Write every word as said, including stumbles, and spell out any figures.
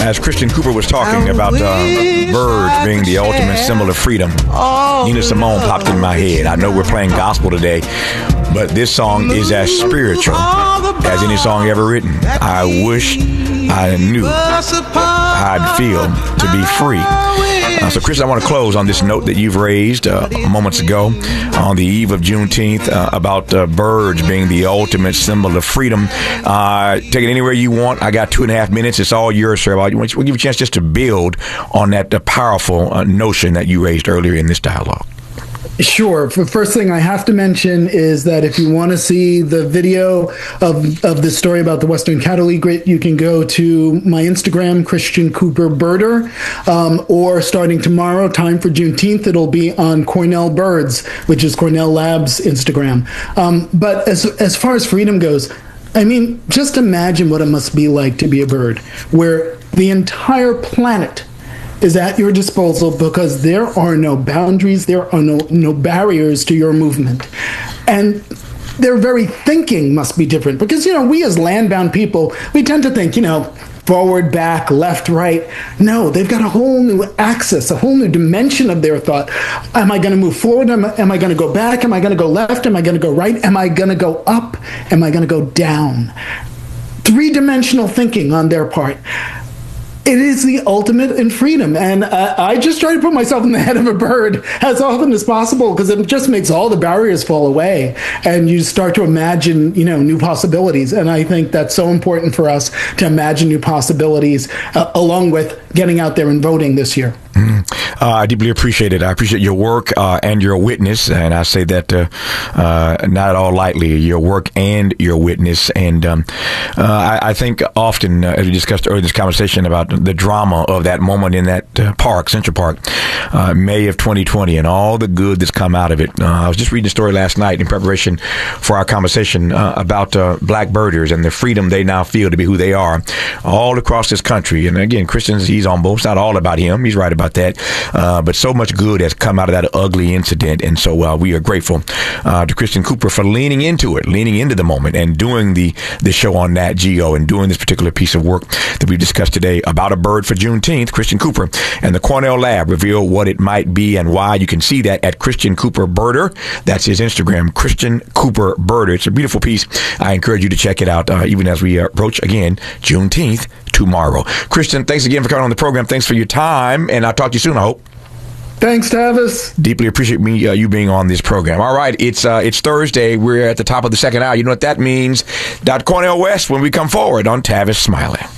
As Christian Cooper was talking about uh, birds being the ultimate symbol of freedom, Nina Simone popped in my head. I know we're playing gospel today, but this song is as spiritual as any song ever written. I wish I knew how I'd feel to be free. Uh, so, Chris, I want to close on this note that you've raised uh, moments ago on the eve of Juneteenth uh, about uh, birds being the ultimate symbol of freedom. Uh, take it anywhere you want. I got two and a half minutes. It's all yours, sir. We'll give you a chance just to build on that uh, powerful uh, notion that you raised earlier in this dialogue. Sure. The first thing I have to mention is that if you want to see the video of of this story about the Western Cattle Egret, you can go to my Instagram, Christian Cooper Birder, um, or starting tomorrow, time for Juneteenth, it'll be on Cornell Birds, which is Cornell Labs' Instagram. Um, but as as far as freedom goes, I mean, just imagine what it must be like to be a bird, where the entire planet is at your disposal because there are no boundaries, there are no, no barriers to your movement. And their very thinking must be different because, you know, we as land-bound people, we tend to think, you know, forward, back, left, right. No, they've got a whole new axis, a whole new dimension of their thought. Am I going to move forward? Am I, am I going to go back? Am I going to go left? Am I going to go right? Am I going to go up? Am I going to go down? Three-dimensional thinking on their part. It is the ultimate in freedom. And uh, I just try to put myself in the head of a bird as often as possible because it just makes all the barriers fall away. And you start to imagine, you know, new possibilities. And I think that's so important for us to imagine new possibilities uh, along with getting out there and voting this year. Mm. Uh, I deeply appreciate it. I appreciate your work uh, and your witness. And I say that uh, uh, not at all lightly, your work and your witness. And um, uh, I, I think often, uh, as we discussed earlier in this conversation about the drama of that moment in that uh, park, Central Park, uh, May of twenty twenty, and all the good that's come out of it. Uh, I was just reading a story last night in preparation for our conversation uh, about uh, black birders and the freedom they now feel to be who they are all across this country. And again, Christians, he's on both. It's not all about him. He's right about that. Uh, but so much good has come out of that ugly incident. And so uh, we are grateful uh, to Christian Cooper for leaning into it, leaning into the moment and doing the, the show on Nat Geo and doing this particular piece of work that we've discussed today about a bird for Juneteenth. Christian Cooper and the Cornell Lab reveal what it might be and why. You can see that at Christian Cooper Birder. That's his Instagram, Christian Cooper Birder. It's a beautiful piece. I encourage you to check it out, uh, even as we approach, again, Juneteenth tomorrow. Christian, thanks again for coming on the program. Thanks for your time, and I'll talk to you soon, I hope. Thanks, Tavis. Deeply appreciate me uh, you being on this program. All right, it's uh, it's Thursday. We're at the top of the second hour. You know what that means. Doctor Cornel West when we come forward on Tavis Smiley.